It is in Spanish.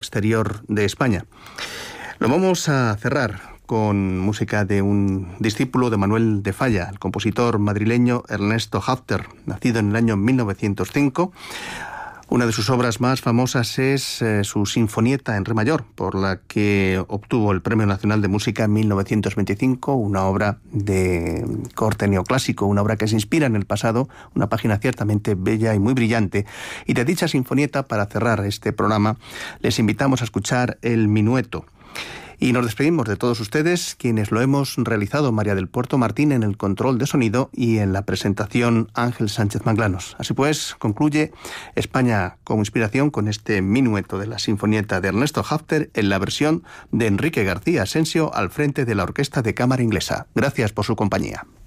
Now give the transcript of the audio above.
exterior de España. Lo vamos a cerrar con música de un discípulo de Manuel de Falla, el compositor madrileño Ernesto Hafter, nacido en el año 1905. Una de sus obras más famosas es su Sinfonieta en re mayor, por la que obtuvo el Premio Nacional de Música en 1925, una obra de corte neoclásico, una obra que se inspira en el pasado, una página ciertamente bella y muy brillante. Y de dicha sinfonieta, para cerrar este programa, les invitamos a escuchar el Minueto. Y nos despedimos de todos ustedes, quienes lo hemos realizado: María del Puerto Martín en el control de sonido y en la presentación Ángel Sánchez Manglanos. Así pues, concluye España como inspiración con este Minueto de la Sinfonieta de Ernesto Hafter en la versión de Enrique García Asensio al frente de la Orquesta de Cámara Inglesa. Gracias por su compañía.